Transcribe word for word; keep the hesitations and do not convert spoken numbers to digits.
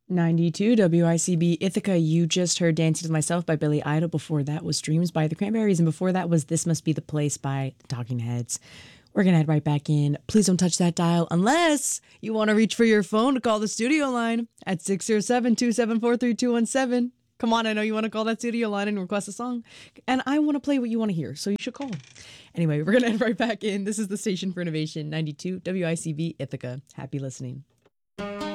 ninety-two W I C B Ithaca. You just heard Dancing with Myself by Billy Idol. Before that was Dreams by the Cranberries. And before that was This Must Be the Place by the Talking Heads. We're going to head right back in. Please don't touch that dial unless you want to reach for your phone to call the studio line at six zero seven, two seven four, three two one seven. Come on, I know you want to call that studio line and request a song. And I want to play what you want to hear, so you should call. Anyway, we're going to head right back in. This is the Station for Innovation, ninety-two W I C B Ithaca. Happy listening.